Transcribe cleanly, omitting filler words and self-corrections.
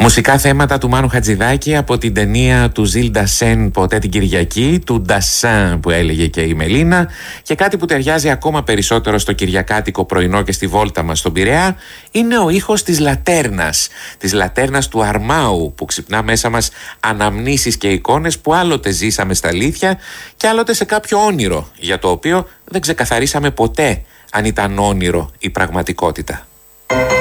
Μουσικά θέματα του Μάνου Χατζηδάκη από την ταινία του Ζιλ Ντασέν «Ποτέ την Κυριακή», του Ντασάν που έλεγε και η Μελίνα, και κάτι που ταιριάζει ακόμα περισσότερο στο κυριακάτικο πρωινό και στη βόλτα μας στον Πειραιά είναι ο ήχος της λατέρνας του Αρμάου, που ξυπνά μέσα μας αναμνήσεις και εικόνες που άλλοτε ζήσαμε στα αλήθεια και άλλοτε σε κάποιο όνειρο, για το οποίο δεν ξεκαθαρίσαμε ποτέ αν ήταν όνειρο ή πραγματικότητα.